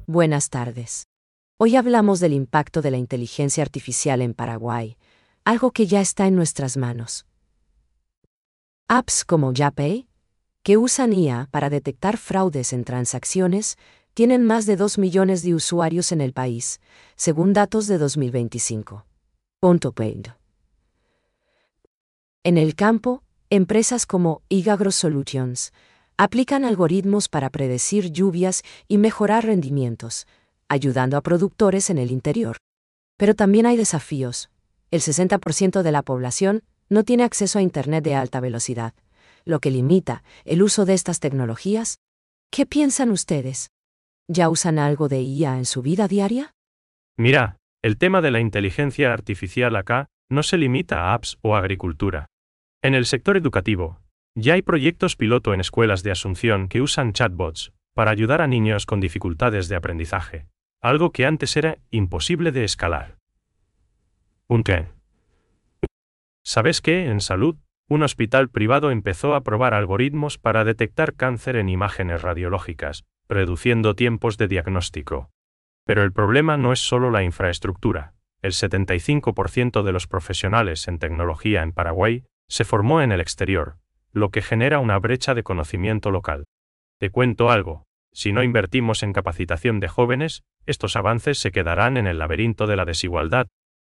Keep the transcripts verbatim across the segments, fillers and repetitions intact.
Buenas tardes. Hoy hablamos del impacto de la inteligencia artificial en Paraguay, algo que ya está en nuestras manos. Apps como Yapay, que usan I A para detectar fraudes en transacciones, tienen más de dos millones de usuarios en el país, según datos de dos mil veinticinco. En el campo, empresas como AgroSolutions aplican algoritmos para predecir lluvias y mejorar rendimientos, ayudando a productores en el interior. Pero también hay desafíos. El sesenta por ciento de la población no tiene acceso a Internet de alta velocidad, lo que limita el uso de estas tecnologías. ¿Qué piensan ustedes? ¿Ya usan algo de I A en su vida diaria? Mira, el tema de la inteligencia artificial acá no se limita a apps o agricultura. En el sector educativo, ya hay proyectos piloto en escuelas de Asunción que usan chatbots para ayudar a niños con dificultades de aprendizaje, algo que antes era imposible de escalar. ¿Un qué? ¿Sabes qué? En salud, un hospital privado empezó a probar algoritmos para detectar cáncer en imágenes radiológicas, reduciendo tiempos de diagnóstico. Pero el problema no es solo la infraestructura. El setenta y cinco por ciento de los profesionales en tecnología en Paraguay se formó en el exterior, lo que genera una brecha de conocimiento local. Te cuento algo, si no invertimos en capacitación de jóvenes, estos avances se quedarán en el laberinto de la desigualdad.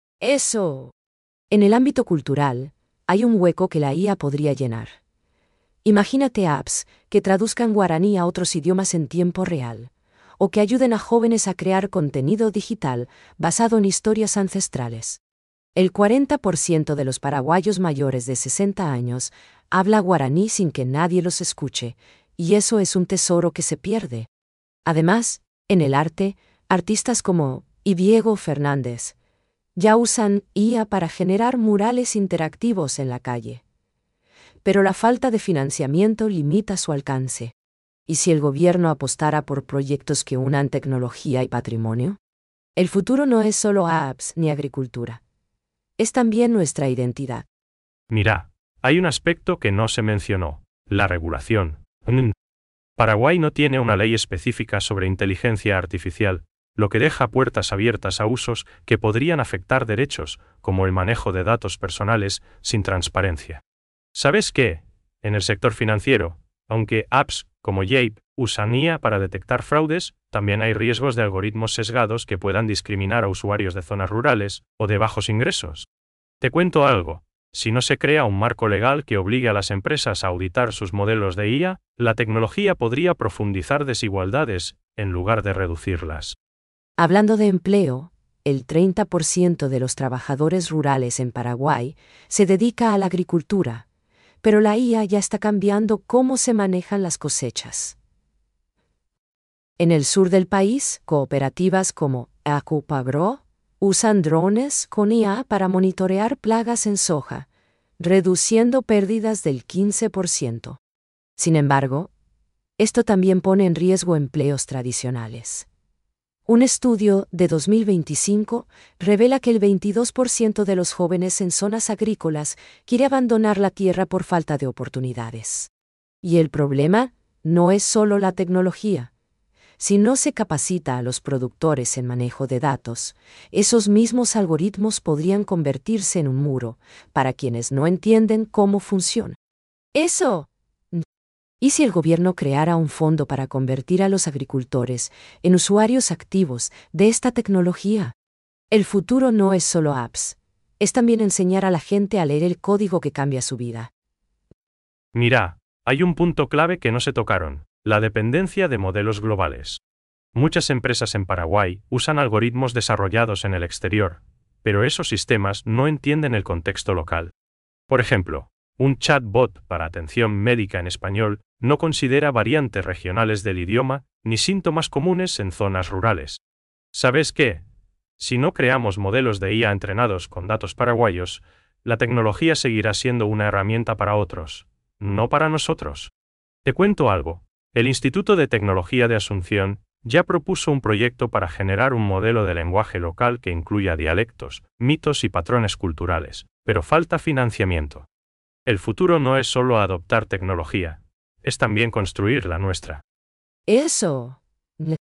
Eso. En el ámbito cultural, hay un hueco que la I A podría llenar. Imagínate apps que traduzcan guaraní a otros idiomas en tiempo real, o que ayuden a jóvenes a crear contenido digital basado en historias ancestrales. El cuarenta por ciento de los paraguayos mayores de sesenta años habla guaraní sin que nadie los escuche, y eso es un tesoro que se pierde. Además, en el arte, artistas como Diego Fernández ya usan I A para generar murales interactivos en la calle. Pero la falta de financiamiento limita su alcance. ¿Y si el gobierno apostara por proyectos que unan tecnología y patrimonio? El futuro no es solo apps ni agricultura. Es también nuestra identidad. Mira, hay un aspecto que no se mencionó, la regulación. Paraguay no tiene una ley específica sobre inteligencia artificial, lo que deja puertas abiertas a usos que podrían afectar derechos, como el manejo de datos personales, sin transparencia. ¿Sabes qué? En el sector financiero, aunque apps como Yapay usan I A para detectar fraudes, también hay riesgos de algoritmos sesgados que puedan discriminar a usuarios de zonas rurales o de bajos ingresos. Te cuento algo. Si no se crea un marco legal que obligue a las empresas a auditar sus modelos de I A, la tecnología podría profundizar desigualdades, en lugar de reducirlas. Hablando de empleo, el treinta por ciento de los trabajadores rurales en Paraguay se dedica a la agricultura, pero la I A ya está cambiando cómo se manejan las cosechas. En el sur del país, cooperativas como Acupagro usan drones con I A para monitorear plagas en soja, reduciendo pérdidas del quince por ciento. Sin embargo, esto también pone en riesgo empleos tradicionales. Un estudio de dos mil veinticinco revela que el veintidós por ciento de los jóvenes en zonas agrícolas quiere abandonar la tierra por falta de oportunidades. Y el problema no es solo la tecnología. Si no se capacita a los productores en manejo de datos, esos mismos algoritmos podrían convertirse en un muro para quienes no entienden cómo funciona. ¡Eso! ¿Y si el gobierno creara un fondo para convertir a los agricultores en usuarios activos de esta tecnología? El futuro no es solo apps, es también enseñar a la gente a leer el código que cambia su vida. Mira, hay un punto clave que no se tocaron, la dependencia de modelos globales. Muchas empresas en Paraguay usan algoritmos desarrollados en el exterior, pero esos sistemas no entienden el contexto local. Por ejemplo, un chatbot para atención médica en español no considera variantes regionales del idioma ni síntomas comunes en zonas rurales. ¿Sabes qué? Si no creamos modelos de I A entrenados con datos paraguayos, la tecnología seguirá siendo una herramienta para otros, no para nosotros. Te cuento algo. El Instituto de Tecnología de Asunción ya propuso un proyecto para generar un modelo de lenguaje local que incluya dialectos, mitos y patrones culturales, pero falta financiamiento. El futuro no es solo adoptar tecnología, es también construir la nuestra. Eso.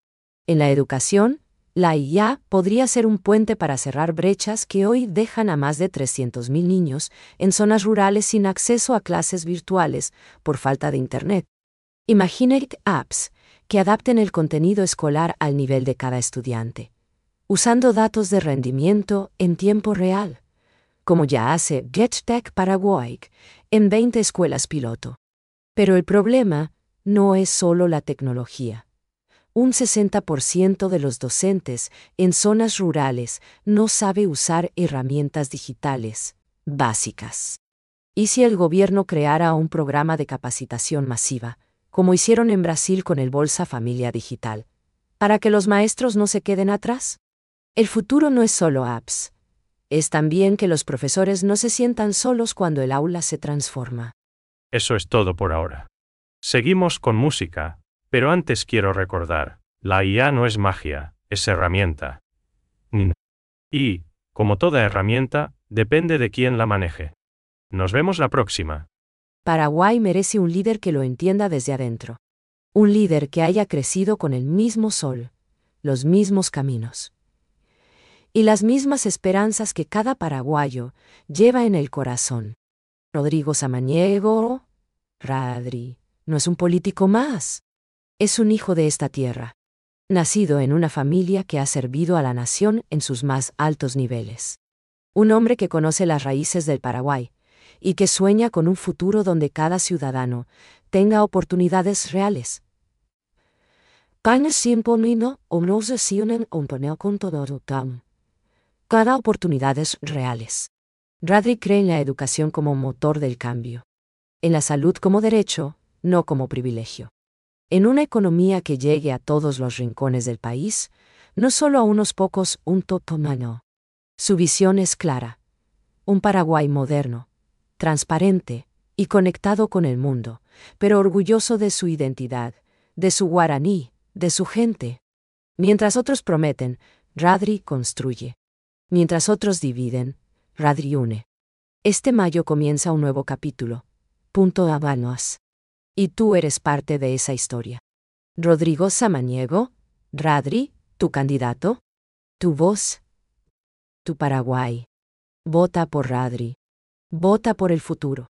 En la educación, la I A podría ser un puente para cerrar brechas que hoy dejan a más de trescientos mil niños en zonas rurales sin acceso a clases virtuales por falta de Internet. Imagine apps que adapten el contenido escolar al nivel de cada estudiante, usando datos de rendimiento en tiempo real, como ya hace GetTech Paraguay en veinte escuelas piloto. Pero el problema no es solo la tecnología. Un sesenta por ciento de los docentes en zonas rurales no sabe usar herramientas digitales básicas. ¿Y si el gobierno creara un programa de capacitación masiva, como hicieron en Brasil con el Bolsa Familia Digital, para que los maestros no se queden atrás? El futuro no es solo apps. Es también que los profesores no se sientan solos cuando el aula se transforma. Eso es todo por ahora. Seguimos con música, pero antes quiero recordar, la I A no es magia, es herramienta. Y, como toda herramienta, depende de quién la maneje. Nos vemos la próxima. Paraguay merece un líder que lo entienda desde adentro. Un líder que haya crecido con el mismo sol, los mismos caminos y las mismas esperanzas que cada paraguayo lleva en el corazón. Rodrigo Samaniego, Radri, no es un político más. Es un hijo de esta tierra, nacido en una familia que ha servido a la nación en sus más altos niveles. Un hombre que conoce las raíces del Paraguay y que sueña con un futuro donde cada ciudadano tenga oportunidades reales. Cada oportunidades reales. Radri cree en la educación como motor del cambio. En la salud como derecho, no como privilegio. En una economía que llegue a todos los rincones del país, no solo a unos pocos, un totomano. Su visión es clara. Un Paraguay moderno, transparente y conectado con el mundo, pero orgulloso de su identidad, de su guaraní, de su gente. Mientras otros prometen, Radri construye. Mientras otros dividen, Radri une. Este mayo comienza un nuevo capítulo. Punto Habanos. Y tú eres parte de esa historia. Rodrigo Samaniego, Radri, tu candidato, tu voz, tu Paraguay. Vota por Radri. Vota por el futuro.